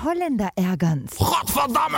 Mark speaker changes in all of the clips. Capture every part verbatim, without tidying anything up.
Speaker 1: Holländer ärgern's.
Speaker 2: Gottverdammt!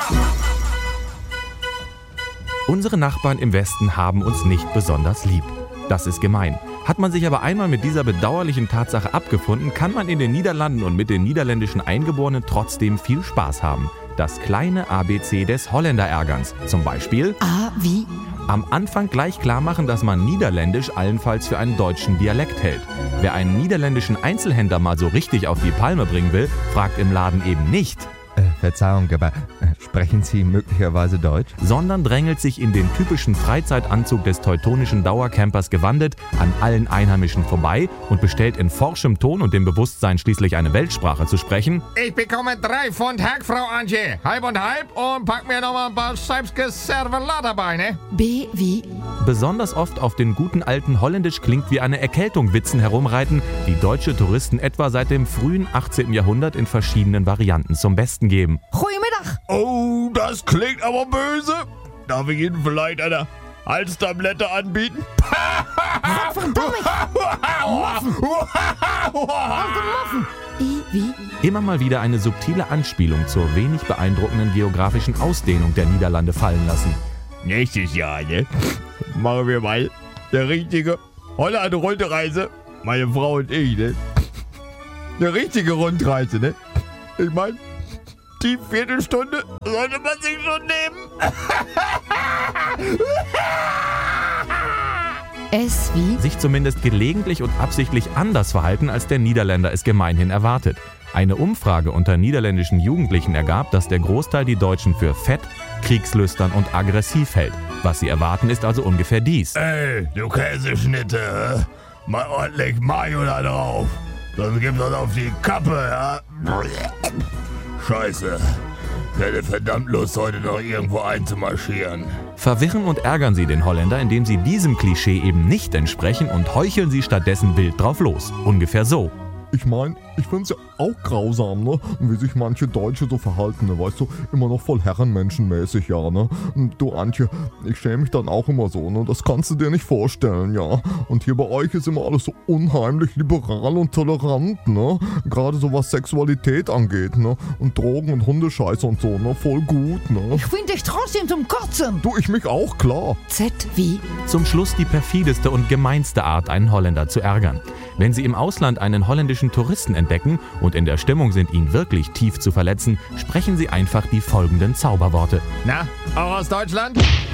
Speaker 3: Unsere Nachbarn im Westen haben uns nicht besonders lieb. Das ist gemein. Hat man sich aber einmal mit dieser bedauerlichen Tatsache abgefunden, kann man in den Niederlanden und mit den niederländischen Eingeborenen trotzdem viel Spaß haben. Das kleine A B C des Holländerärgerns. Zum Beispiel
Speaker 1: A wie?
Speaker 3: am Anfang gleich klar machen, dass man Niederländisch allenfalls für einen deutschen Dialekt hält. Wer einen niederländischen Einzelhändler mal so richtig auf die Palme bringen will, fragt im Laden eben nicht,
Speaker 4: Äh, Verzeihung, aber äh, sprechen Sie möglicherweise Deutsch?
Speaker 3: sondern drängelt sich in den typischen Freizeitanzug des teutonischen Dauercampers gewandet an allen Einheimischen vorbei und bestellt in forschem Ton und dem Bewusstsein, schließlich eine Weltsprache zu sprechen,
Speaker 2: Ich bekomme drei Pfund Hack, Frau Antje. Halb und halb und pack mir noch mal ein paar Scheibskes Servelat dabei, ne?
Speaker 1: B wie?
Speaker 3: besonders oft auf den guten alten Holländisch klingt wie eine Erkältung Witzen herumreiten, die deutsche Touristen etwa seit dem frühen achtzehnten Jahrhundert in verschiedenen Varianten zum Besten geben.
Speaker 1: Goedemiddag.
Speaker 2: Oh, das klingt aber böse. Darf ich Ihnen vielleicht eine Halstablette anbieten?
Speaker 1: Verdammt. I wie?
Speaker 3: Immer mal wieder eine subtile Anspielung zur wenig beeindruckenden geografischen Ausdehnung der Niederlande fallen lassen.
Speaker 2: Nächstes Jahr, ne? Machen wir mal eine richtige Holland-Rundreise. Meine Frau und ich, ne? Eine richtige Rundreise, ne? Ich meine, die Viertelstunde sollte man sich schon nehmen.
Speaker 1: S wie?
Speaker 3: Sich zumindest gelegentlich und absichtlich anders verhalten, als der Niederländer es gemeinhin erwartet. Eine Umfrage unter niederländischen Jugendlichen ergab, dass der Großteil die Deutschen für fett, kriegslüstern und aggressiv hält. Was sie erwarten, ist also ungefähr dies.
Speaker 2: Ey, du Käseschnitte, mal ordentlich Mayo da drauf. Sonst gibt's das auf die Kappe, ja? Scheiße. Ich hätte verdammt Lust, heute noch irgendwo einzumarschieren.
Speaker 3: Verwirren und ärgern sie den Holländer, indem sie diesem Klischee eben nicht entsprechen und heucheln sie stattdessen wild drauf los. Ungefähr so.
Speaker 5: Ich meine, ich find's ja auch grausam, ne? Wie sich manche Deutsche so verhalten, ne? Weißt du, immer noch voll herrenmenschenmäßig, ja, ne? Und du, Antje, ich schäme mich dann auch immer so, ne? Das kannst du dir nicht vorstellen, ja? Und hier bei euch ist immer alles so unheimlich liberal und tolerant, ne? Gerade so was Sexualität angeht, ne? Und Drogen und Hundescheiße und so, ne? Voll gut, ne?
Speaker 1: Ich find dich trotzdem zum Kotzen.
Speaker 5: Du, ich mich auch, klar.
Speaker 1: Z wie?
Speaker 3: Zum Schluss die perfideste und gemeinste Art, einen Holländer zu ärgern. Wenn Sie im Ausland einen holländischen Touristen entdecken und in der Stimmung sind, ihn wirklich tief zu verletzen, sprechen Sie einfach die folgenden Zauberworte.
Speaker 2: Na, auch aus Deutschland?